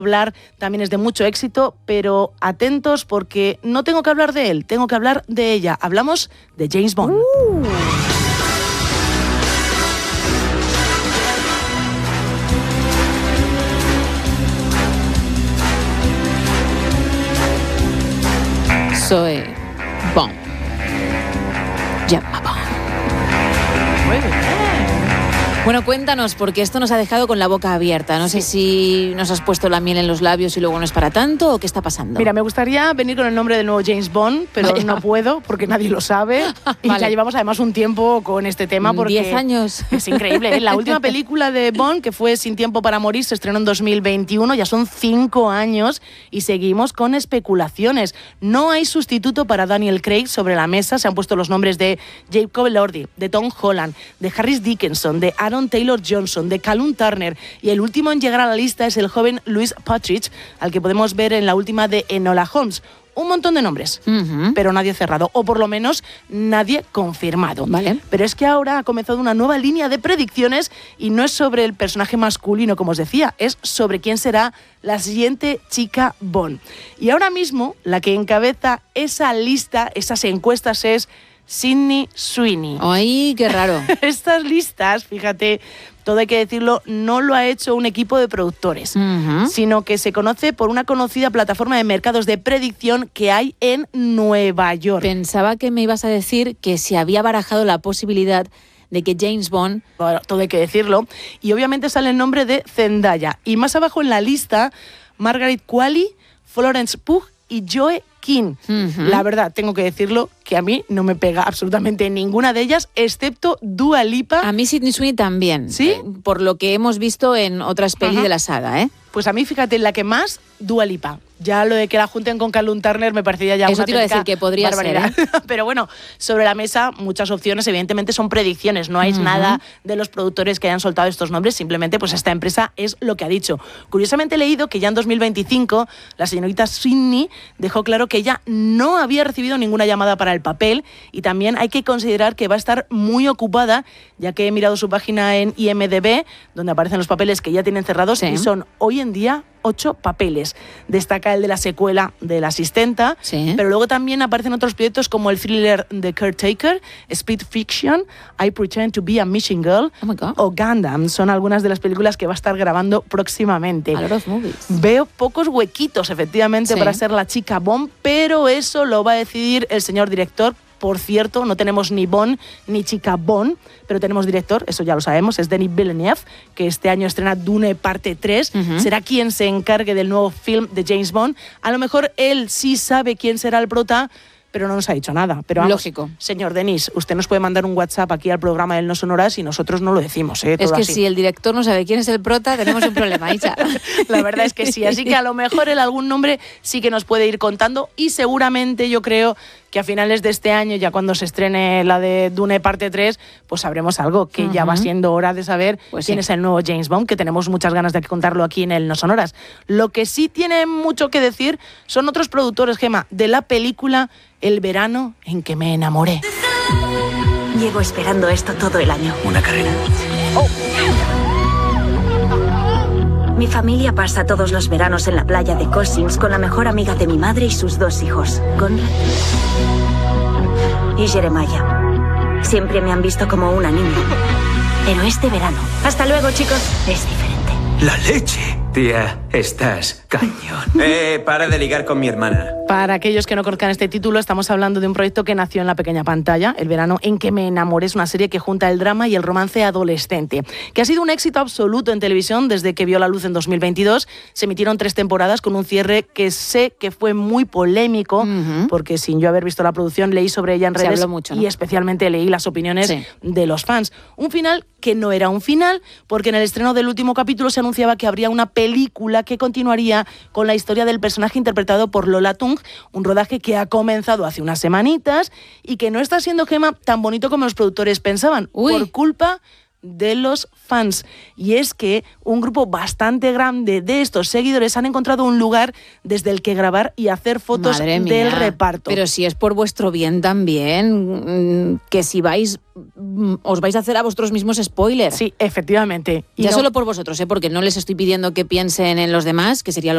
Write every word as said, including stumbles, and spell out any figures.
hablar también es de mucho éxito, pero atentos porque no tengo que hablar de él, tengo que hablar de ella. Hablamos de James Bond. Uh. Soy Bond. Gemma Bond. Muy bien. Bueno, cuéntanos, porque esto nos ha dejado con la boca abierta. No sí. sé si nos has puesto la miel en los labios y luego no es para tanto, o qué está pasando. Mira, me gustaría venir con el nombre del nuevo James Bond, pero Vaya. no puedo porque nadie lo sabe. Y vale. ya llevamos además un tiempo con este tema. porque Diez años. Es increíble, ¿eh? La última película de Bond, que fue Sin tiempo para morir, se estrenó en dos mil veintiuno, ya son cinco años y seguimos con especulaciones. No hay sustituto para Daniel Craig sobre la mesa. Se han puesto los nombres de Jacob Elordi, de Tom Holland, de Harris Dickinson, de Aaron Taylor-Johnson, de Callum Turner, y el último en llegar a la lista es el joven Louis Partridge, al que podemos ver en la última de Enola Holmes. Un montón de nombres, uh-huh. pero nadie cerrado, o por lo menos nadie confirmado. Vale. Pero es que ahora ha comenzado una nueva línea de predicciones y no es sobre el personaje masculino, como os decía, es sobre quién será la siguiente chica Bond. Y ahora mismo la que encabeza esa lista, esas encuestas es Sydney Sweeney. ¡Ay, qué raro! Estas listas, fíjate, todo hay que decirlo, no lo ha hecho un equipo de productores, uh-huh. sino que se conoce por una conocida plataforma de mercados de predicción que hay en Nueva York. Pensaba que me ibas a decir que se había barajado la posibilidad de que James Bond... Bueno, todo hay que decirlo. Y obviamente sale el nombre de Zendaya. Y más abajo en la lista, Margaret Qualley, Florence Pugh y Joe King. Uh-huh. La verdad, tengo que decirlo, que a mí no me pega absolutamente ninguna de ellas, excepto Dua Lipa. A mí Sydney Sweeney también. ¿Sí? Eh, por lo que hemos visto en otras pelis uh-huh. de la saga, ¿eh? Pues a mí, fíjate, la que más, Dua Lipa. Ya lo de que la junten con Callum Turner me parecía ya Eso una te iba a decir que podría barbaridad. ser, ¿eh? Pero bueno, sobre la mesa muchas opciones, evidentemente son predicciones, no hay uh-huh. nada de los productores que hayan soltado estos nombres, simplemente pues esta empresa es lo que ha dicho. Curiosamente he leído que ya en dos mil veinticinco la señorita Sweeney dejó claro que ella no había recibido ninguna llamada para el papel y también hay que considerar que va a estar muy ocupada, ya que he mirado su página en I M D B, donde aparecen los papeles que ya tienen cerrados sí. y son hoy en día ocho papeles. Destaca el de la secuela de La Asistenta, sí. pero luego también aparecen otros proyectos como el thriller The Caretaker, Split Fiction, I Pretend to be a Missing Girl oh o Gundam. Son algunas de las películas que va a estar grabando próximamente. A lot of movies. Veo pocos huequitos, efectivamente, sí. para ser la chica Bond, pero eso lo va a decidir el señor director. Por cierto, no tenemos ni Bond ni chica Bond, pero tenemos director, eso ya lo sabemos, es Denis Villeneuve, que este año estrena Dune parte tres. Uh-huh. Será quien se encargue del nuevo film de James Bond. A lo mejor él sí sabe quién será el prota, pero no nos ha dicho nada. Pero vamos, lógico. Señor Denis, usted nos puede mandar un WhatsApp aquí al programa del No Sonoras y nosotros no lo decimos. ¿eh? Todo es que así. Si el director no sabe quién es el prota, tenemos un problema, Isa. La verdad es que sí, así que a lo mejor él algún nombre sí que nos puede ir contando y seguramente yo creo que a finales de este año, ya cuando se estrene la de Dune parte tres, pues sabremos algo, que uh-huh. ya va siendo hora de saber pues quién sí. es el nuevo James Bond, que tenemos muchas ganas de contarlo aquí en el No Sonoras. Lo que sí tiene mucho que decir son otros productores, Gemma, de la película El verano en que me enamoré. Llevo esperando esto todo el año. Una carrera. Oh. Mi familia pasa todos los veranos en la playa de Cossins con la mejor amiga de mi madre y sus dos hijos, Conrad y Jeremiah. Siempre me han visto como una niña. Pero este verano, hasta luego, chicos, es diferente. ¡La leche! Tía, estás cañón. Eh, para de ligar con mi hermana. Para aquellos que no conozcan este título, estamos hablando de un proyecto que nació en la pequeña pantalla, El verano en que me enamoré. Es una serie que junta el drama y el romance adolescente, que ha sido un éxito absoluto en televisión desde que vio la luz en dos mil veintidós. Se emitieron tres temporadas con un cierre que sé que fue muy polémico, uh-huh. porque sin yo haber visto la producción leí sobre ella en redes. Se habló mucho, ¿no? Y especialmente leí las opiniones sí. de los fans. Un final que no era un final, porque en el estreno del último capítulo se anunciaba que habría una película que continuaría con la historia del personaje interpretado por Lola Tung, un rodaje que ha comenzado hace unas semanitas y que no está siendo, Gemma, tan bonito como los productores pensaban, Uy. por culpa de los fans. Y es que un grupo bastante grande de estos seguidores han encontrado un lugar desde el que grabar y hacer fotos Madre del mía. reparto. Pero si es por vuestro bien también, que si vais, os vais a hacer a vosotros mismos spoilers. Sí, efectivamente. Y ya no... solo por vosotros, ¿eh? Porque no les estoy pidiendo que piensen en los demás, que sería lo